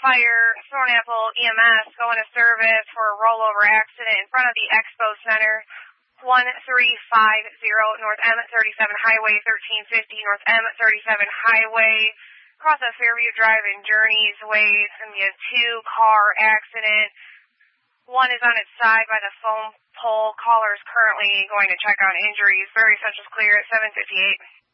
Fire, Thornapple EMS going to service for a rollover accident in front of the Expo Center, 1350 North M37 Highway, 1350 North M37 Highway, across the Fairview Drive in Journeys Way. It's going to be a two-car accident. One is on its side by the phone pole. Caller is currently going to check on injuries. Ferry Central's clear at 7:58.